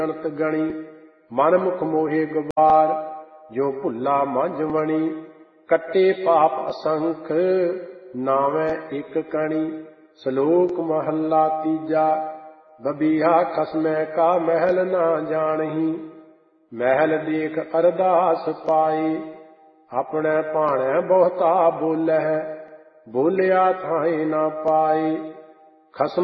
ਅਣਤ ਗਣੀ। ਮਨ ਮੁਖ ਮੋਹੇ ਗਵਾਰ, ਜੋ ਭੁੱਲਾ ਮੰਝ ਵਣੀ। ਕੱਟੇ ਪਾਪ ਅਸੰਖ, ਨਾਵੇਂ ਇੱਕ ਕਣੀ। ਸ਼ਲੋਕ ਮਹੱਲਾ ਤੀਜਾ। ਬਬੀਹਾ ਖਸਮੈ ਕਾ ਮਹਿਲ ਨਾ ਜਾਣਹੀ। ਮਹਿਲ ਦੇਖ ਅਰਦਾਸ ਪਾਏ, ਆਪਣੇ ਭਾਣੈ ਬਹੁਤਾ ਬੋਲਹਿ। ਬੋਲਿਆ ਥਾਏ ਨਾ ਪਾਏ। ਖਸਮ